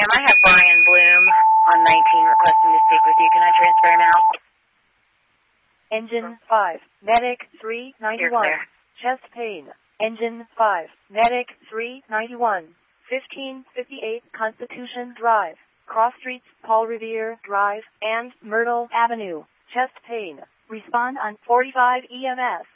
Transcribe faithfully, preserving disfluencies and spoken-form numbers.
Ma'am, I have Brian Bloom on nineteen requesting to speak with you. Can I transfer him out? Engine five, Medic three ninety-one, chest pain. Engine five, Medic three ninety-one, fifteen fifty-eight Constitution Drive, Cross Streets, Paul Revere Drive, and Myrtle Avenue. Chest pain. Respond on forty-five E M S.